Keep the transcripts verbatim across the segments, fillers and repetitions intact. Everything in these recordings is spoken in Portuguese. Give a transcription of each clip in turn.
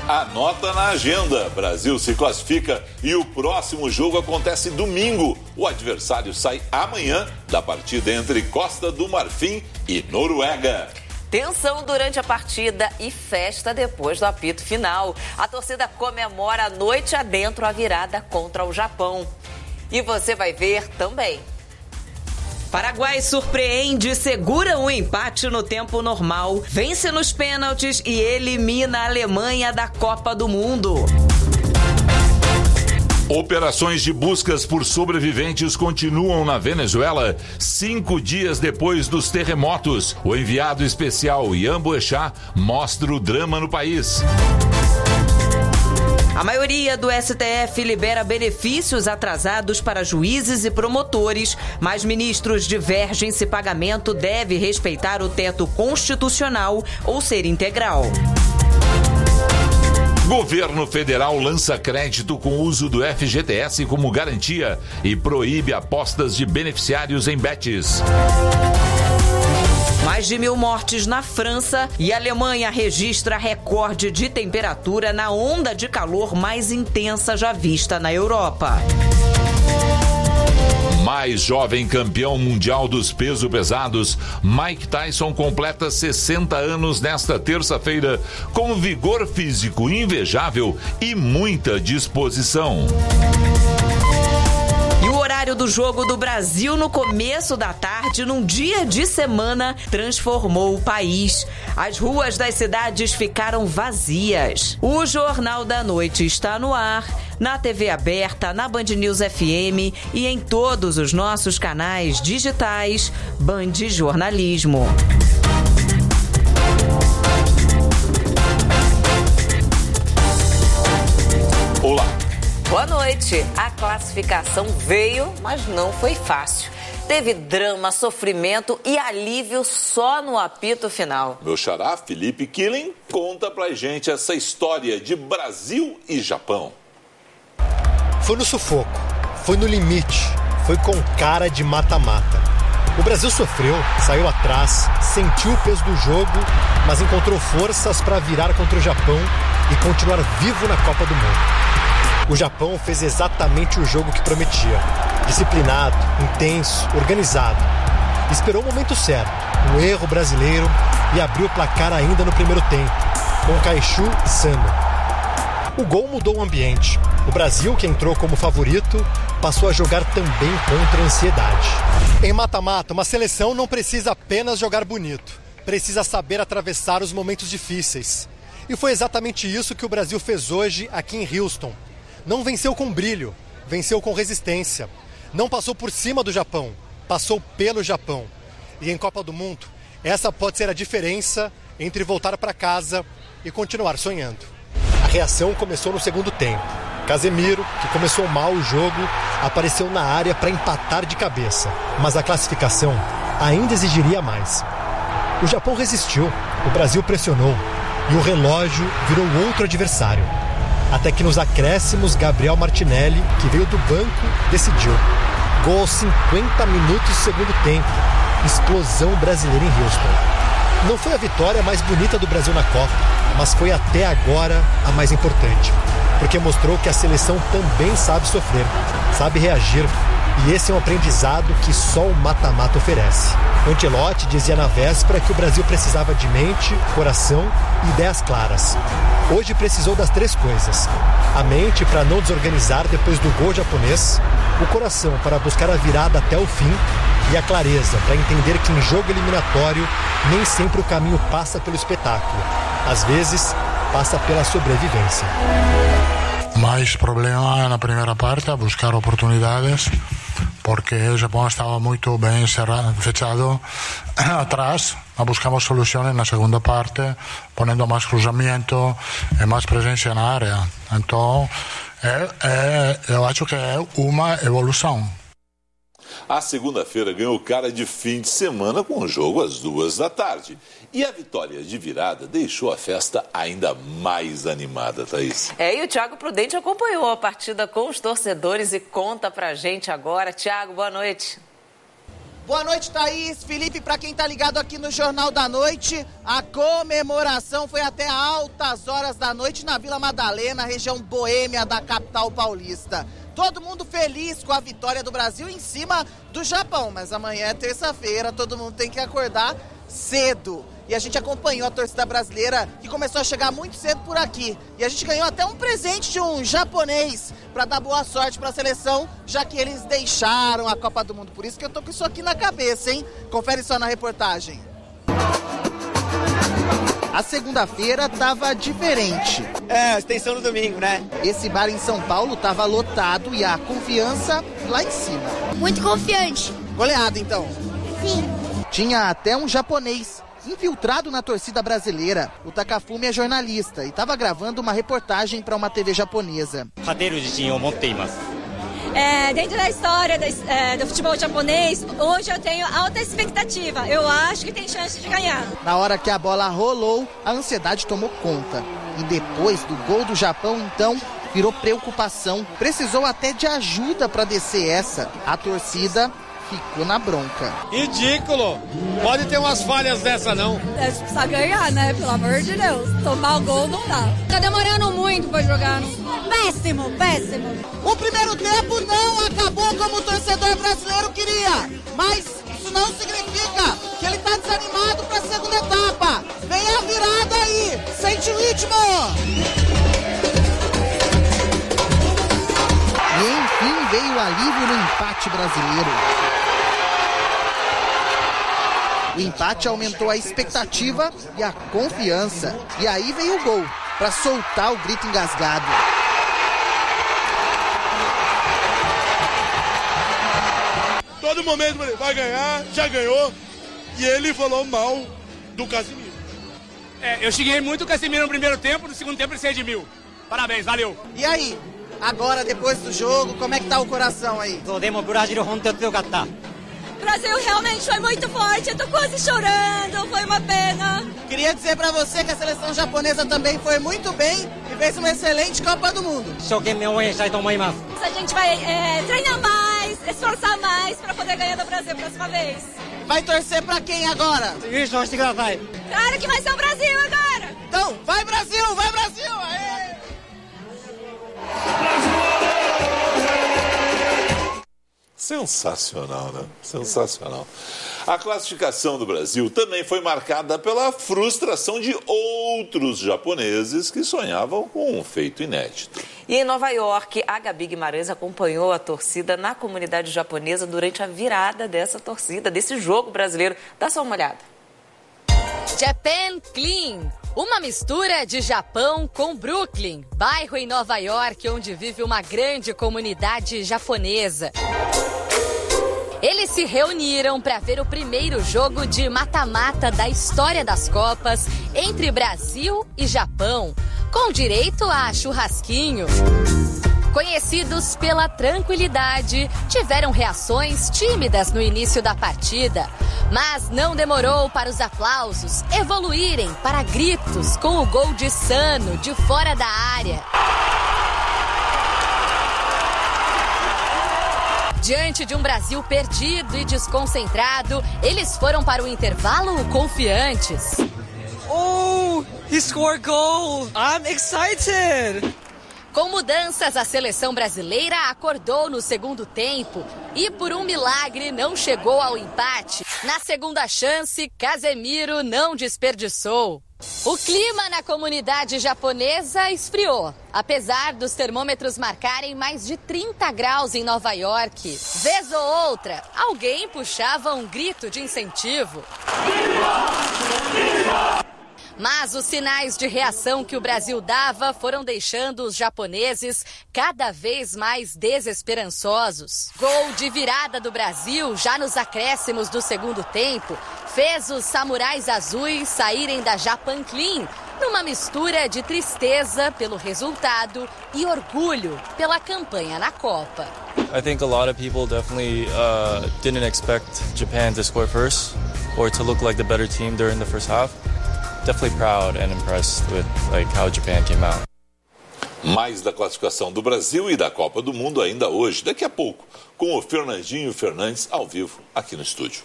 Anota na agenda. Brasil se classifica e o próximo jogo acontece domingo. O adversário sai amanhã da partida entre Costa do Marfim e Noruega. Tensão durante a partida e festa depois do apito final. A torcida comemora a noite adentro a virada contra o Japão. E você vai ver também. Paraguai surpreende, segura um empate no tempo normal, vence nos pênaltis e elimina a Alemanha da Copa do Mundo. Operações de buscas por sobreviventes continuam na Venezuela, cinco dias depois dos terremotos. O enviado especial Ian Boechat mostra o drama no país. A maioria do S T F libera benefícios atrasados para juízes e promotores, mas ministros divergem se pagamento deve respeitar o teto constitucional ou ser integral. Governo federal lança crédito com uso do F G T S como garantia e proíbe apostas de beneficiários em bets. Mais de mil mortes na França e a Alemanha registra recorde de temperatura na onda de calor mais intensa já vista na Europa. Mais jovem campeão mundial dos pesos pesados, Mike Tyson completa sessenta anos nesta terça-feira, com vigor físico invejável e muita disposição. E o horário do jogo do Brasil no começo da tarde, num dia de semana, transformou o país. As ruas das cidades ficaram vazias. O Jornal da Noite está no ar, na T V aberta, na Band News F M e em todos os nossos canais digitais Band Jornalismo. Olá. Boa noite. A classificação veio, mas não foi fácil. Teve drama, sofrimento e alívio só no apito final. Meu xará, Felipe Killing, conta pra gente essa história de Brasil e Japão. Foi no sufoco, foi no limite, foi com cara de mata-mata. O Brasil sofreu, saiu atrás, sentiu o peso do jogo, mas encontrou forças para virar contra o Japão e continuar vivo na Copa do Mundo. O Japão fez exatamente o jogo que prometia. Disciplinado, intenso, organizado. Esperou o momento certo, um erro brasileiro, e abriu o placar ainda no primeiro tempo, com Kaishu Sano. O gol mudou o ambiente. O Brasil, que entrou como favorito, passou a jogar também contra a ansiedade. Em mata-mata, uma seleção não precisa apenas jogar bonito. Precisa saber atravessar os momentos difíceis. E foi exatamente isso que o Brasil fez hoje aqui em Houston. Não venceu com brilho, venceu com resistência. Não passou por cima do Japão, passou pelo Japão. E em Copa do Mundo, essa pode ser a diferença entre voltar para casa e continuar sonhando. A reação começou no segundo tempo. Casemiro, que começou mal o jogo, apareceu na área para empatar de cabeça. Mas a classificação ainda exigiria mais. O Japão resistiu, o Brasil pressionou e o relógio virou outro adversário. Até que nos acréscimos, Gabriel Martinelli, que veio do banco, decidiu. Gol aos cinquenta minutos do segundo tempo. Explosão brasileira em Houston. Não foi a vitória mais bonita do Brasil na Copa, mas foi até agora a mais importante. Porque mostrou que a seleção também sabe sofrer, sabe reagir. E esse é um aprendizado que só o mata-mata oferece. Ancelotti dizia na véspera que o Brasil precisava de mente, coração e ideias claras. Hoje precisou das três coisas. A mente para não desorganizar depois do gol japonês, o coração para buscar a virada até o fim e a clareza para entender que em jogo eliminatório nem sempre o caminho passa pelo espetáculo. Às vezes, passa pela sobrevivência. Mais problema na primeira parte, a buscar oportunidades, porque o Japão estava muito bem cerrado, fechado atrás. Buscamos soluções na segunda parte, ponendo mais cruzamento e mais presença na área. Então, é, é, eu acho que é uma evolução. A segunda-feira ganhou cara de fim de semana com o jogo às duas da tarde. E a vitória de virada deixou a festa ainda mais animada, Thaís. É, e o Thiago Prudente acompanhou a partida com os torcedores e conta pra gente agora. Thiago, boa noite. Boa noite, Thaís. Felipe, para quem tá ligado aqui no Jornal da Noite, a comemoração foi até altas horas da noite na Vila Madalena, região boêmia da capital paulista. Todo mundo feliz com a vitória do Brasil em cima do Japão, mas amanhã é terça-feira, todo mundo tem que acordar cedo. E a gente acompanhou a torcida brasileira que começou a chegar muito cedo por aqui. E a gente ganhou até um presente de um japonês para dar boa sorte para a seleção, já que eles deixaram a Copa do Mundo. Por isso que eu tô com isso aqui na cabeça, hein? Confere só na reportagem. A segunda-feira tava diferente. É, extensão no domingo, né? Esse bar em São Paulo tava lotado e a confiança lá em cima. Muito confiante. Goleado, então? Sim. Tinha até um japonês infiltrado na torcida brasileira. O Takafumi é jornalista e estava gravando uma reportagem para uma T V japonesa. É, dentro da história do, é, do futebol japonês, hoje eu tenho alta expectativa. Eu acho que tem chance de ganhar. Na hora que a bola rolou, a ansiedade tomou conta. E depois do gol do Japão, então, virou preocupação. Precisou até de ajuda para descer essa. A torcida ficou na bronca. Ridículo! Pode ter umas falhas dessa, não. É, precisa ganhar, né? Pelo amor de Deus. Tomar o gol não dá. Tá demorando muito pra jogar. Péssimo, péssimo. O primeiro tempo não acabou como o torcedor brasileiro queria. Mas isso não significa que ele tá desanimado pra segunda etapa. Vem a virada aí. Sente o ritmo. E enfim veio o alívio no empate brasileiro. O empate aumentou a expectativa e a confiança. E aí veio o gol, para soltar o grito engasgado. Todo momento ele vai ganhar, já ganhou. E ele falou mal do Casemiro. É, eu xinguei muito o Casemiro no primeiro tempo, no segundo tempo ele se redimiu. Parabéns, valeu. E aí? Agora, depois do jogo, como é que tá o coração aí? O Brasil realmente foi muito forte, eu tô quase chorando, foi uma pena. Queria dizer pra você que a seleção japonesa também foi muito bem e fez uma excelente Copa do Mundo. A gente vai é, treinar mais, esforçar mais pra poder ganhar do Brasil a próxima vez. Vai torcer pra quem agora? Claro que vai ser o Brasil agora! Então, vai Brasil, vai Brasil! Aê! Sensacional, né? Sensacional. A classificação do Brasil também foi marcada pela frustração de outros japoneses que sonhavam com um feito inédito. E em Nova York, a Gabi Guimarães acompanhou a torcida na comunidade japonesa durante a virada dessa torcida, desse jogo brasileiro. Dá só uma olhada. Japan Clean, uma mistura de Japão com Brooklyn, bairro em Nova York onde vive uma grande comunidade japonesa. Eles se reuniram para ver o primeiro jogo de mata-mata da história das Copas entre Brasil e Japão, com direito a churrasquinho. Conhecidos pela tranquilidade, tiveram reações tímidas no início da partida, mas não demorou para os aplausos evoluírem para gritos com o gol de Sano de fora da área. Diante de um Brasil perdido e desconcentrado, eles foram para o intervalo confiantes. Oh, he scored goal! I'm excited! Com mudanças, a seleção brasileira acordou no segundo tempo e, por um milagre, não chegou ao empate. Na segunda chance, Casemiro não desperdiçou. O clima na comunidade japonesa esfriou, apesar dos termômetros marcarem mais de trinta graus em Nova York. Vez ou outra, alguém puxava um grito de incentivo. Mas os sinais de reação que o Brasil dava foram deixando os japoneses cada vez mais desesperançosos. Gol de virada do Brasil, já nos acréscimos do segundo tempo, fez os samurais azuis saírem da Japan Clean numa mistura de tristeza pelo resultado e orgulho pela campanha na Copa. I think a lot of people definitely uh, didn't expect Japan to score first or to look like the better team during the first half. Definitely proud and impressed with like how Japan came out. Mais da classificação do Brasil e da Copa do Mundo ainda hoje, daqui a pouco, com o Fernandinho Fernandes ao vivo aqui no estúdio.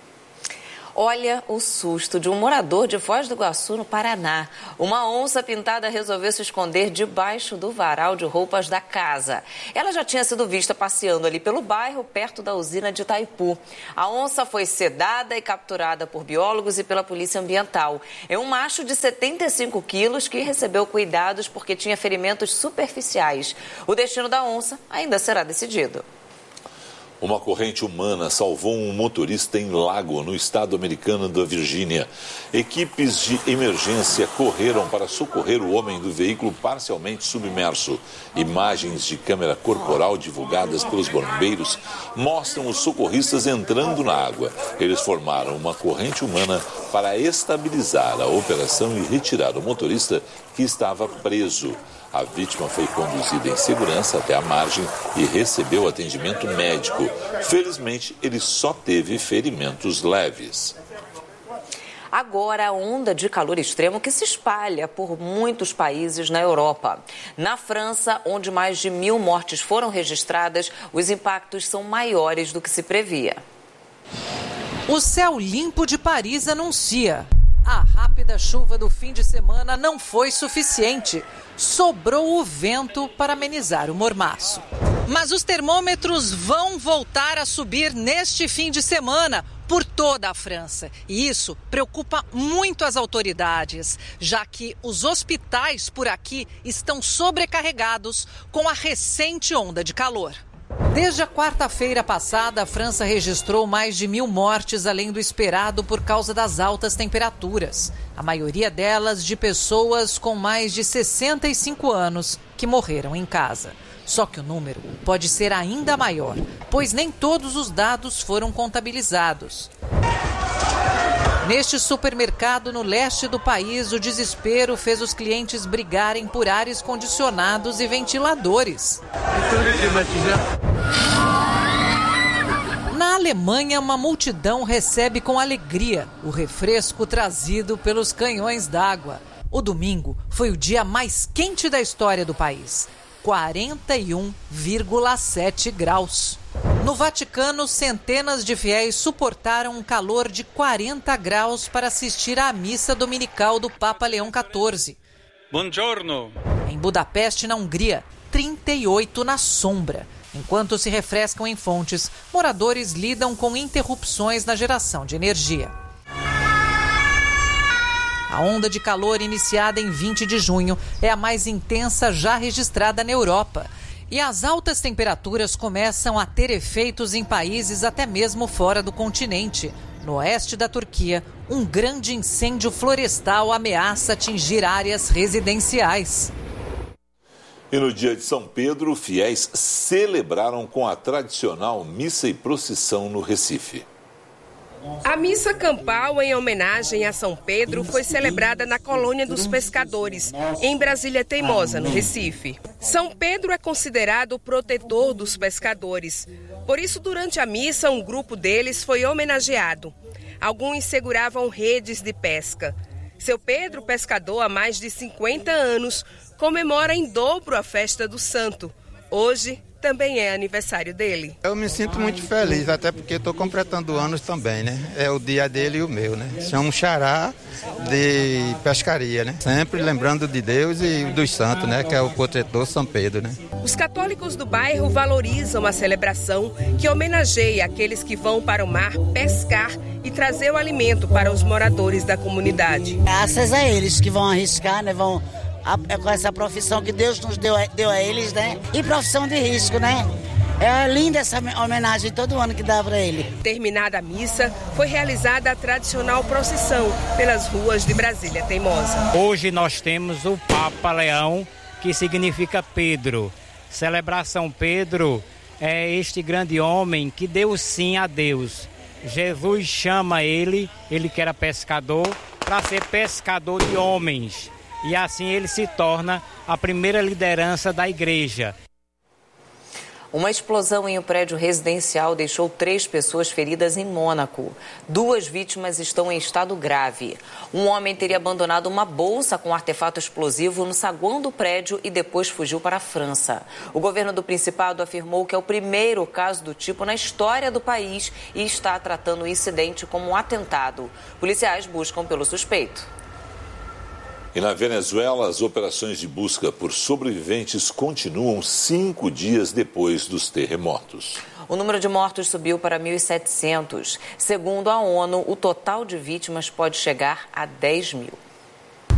Olha o susto de um morador de Foz do Iguaçu, no Paraná. Uma onça pintada resolveu se esconder debaixo do varal de roupas da casa. Ela já tinha sido vista passeando ali pelo bairro, perto da usina de Itaipu. A onça foi sedada e capturada por biólogos e pela Polícia Ambiental. É um macho de setenta e cinco quilos que recebeu cuidados porque tinha ferimentos superficiais. O destino da onça ainda será decidido. Uma corrente humana salvou um motorista em Lago, no estado americano da Virgínia. Equipes de emergência correram para socorrer o homem do veículo parcialmente submerso. Imagens de câmera corporal divulgadas pelos bombeiros mostram os socorristas entrando na água. Eles formaram uma corrente humana para estabilizar a operação e retirar o motorista que estava preso. A vítima foi conduzida em segurança até a margem e recebeu atendimento médico. Felizmente, ele só teve ferimentos leves. Agora, a onda de calor extremo que se espalha por muitos países na Europa. Na França, onde mais de mil mortes foram registradas, os impactos são maiores do que se previa. O céu limpo de Paris anuncia. A rápida chuva do fim de semana não foi suficiente. Sobrou o vento para amenizar o mormaço. Mas os termômetros vão voltar a subir neste fim de semana por toda a França. E isso preocupa muito as autoridades, já que os hospitais por aqui estão sobrecarregados com a recente onda de calor. Desde a quarta-feira passada, a França registrou mais de mil mortes, além do esperado por causa das altas temperaturas. A maioria delas de pessoas com mais de sessenta e cinco anos que morreram em casa. Só que o número pode ser ainda maior, pois nem todos os dados foram contabilizados. Neste supermercado no leste do país, o desespero fez os clientes brigarem por ares condicionados e ventiladores. Na Alemanha, uma multidão recebe com alegria o refresco trazido pelos canhões d'água. O domingo foi o dia mais quente da história do país, quarenta e um vírgula sete graus. No Vaticano, centenas de fiéis suportaram um calor de quarenta graus para assistir à missa dominical do Papa Leão quatorze. Buongiorno. Em Budapeste, na Hungria, trinta e oito na sombra. Enquanto se refrescam em fontes, moradores lidam com interrupções na geração de energia. A onda de calor iniciada em vinte de junho é a mais intensa já registrada na Europa. E as altas temperaturas começam a ter efeitos em países até mesmo fora do continente. No oeste da Turquia, um grande incêndio florestal ameaça atingir áreas residenciais. E no dia de São Pedro, fiéis celebraram com a tradicional missa e procissão no Recife. A missa campal em homenagem a São Pedro foi celebrada na Colônia dos Pescadores, em Brasília Teimosa, no Recife. São Pedro é considerado o protetor dos pescadores. Por isso, durante a missa, um grupo deles foi homenageado. Alguns seguravam redes de pesca. Seu Pedro, pescador há mais de cinquenta anos, comemora em dobro a festa do santo. Hoje também é aniversário dele. Eu me sinto muito feliz, até porque estou completando anos também, né? É o dia dele e o meu, né? Chamo xará de pescaria, né? Sempre lembrando de Deus e dos santos, né? Que é o protetor São Pedro, né? Os católicos do bairro valorizam a celebração que homenageia aqueles que vão para o mar pescar e trazer o alimento para os moradores da comunidade. Graças a eles que vão arriscar, né? Vão A, com essa profissão que Deus nos deu, deu a eles, né? E profissão de risco, né? É linda essa homenagem todo ano que dá para ele. Terminada a missa, foi realizada a tradicional procissão pelas ruas de Brasília Teimosa. Hoje nós temos o Papa Leão, que significa Pedro. Celebrar São Pedro é este grande homem que deu sim a Deus. Jesus chama ele, ele que era pescador, para ser pescador de homens. E assim ele se torna a primeira liderança da igreja. Uma explosão em um prédio residencial deixou três pessoas feridas em Mônaco. Duas vítimas estão em estado grave. Um homem teria abandonado uma bolsa com artefato explosivo no saguão do prédio e depois fugiu para a França. O governo do Principado afirmou que é o primeiro caso do tipo na história do país e está tratando o incidente como um atentado. Policiais buscam pelo suspeito. E na Venezuela, as operações de busca por sobreviventes continuam cinco dias depois dos terremotos. O número de mortos subiu para mil e setecentos. Segundo a ONU, o total de vítimas pode chegar a dez mil.